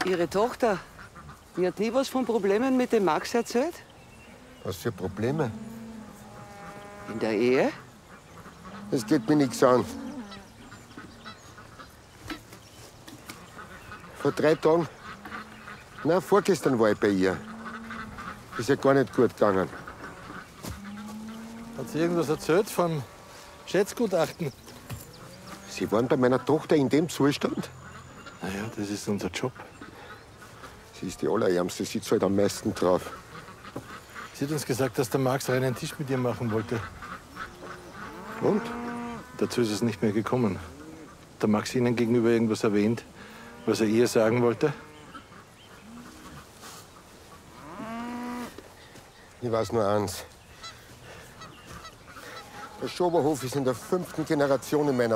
Ihre Tochter, die hat nie was von Problemen mit dem Max erzählt? Was für Probleme? In der Ehe? Das geht mir nichts an. Vor 3 Tagen, na, vorgestern war ich bei ihr. Ist ja gar nicht gut gegangen. Hat sie irgendwas erzählt vom Schätzgutachten? Sie waren bei meiner Tochter in dem Zustand? Naja, das ist unser Job. Sie ist die Allerärmste, sie zahlt am meisten drauf. Sie hat uns gesagt, dass der Max reinen Tisch mit ihr machen wollte. Und? Dazu ist es nicht mehr gekommen. Hat der Max Ihnen gegenüber irgendwas erwähnt, was er ihr sagen wollte? Ich weiß nur eins. Der Schoberhof ist in der 5. Generation in meiner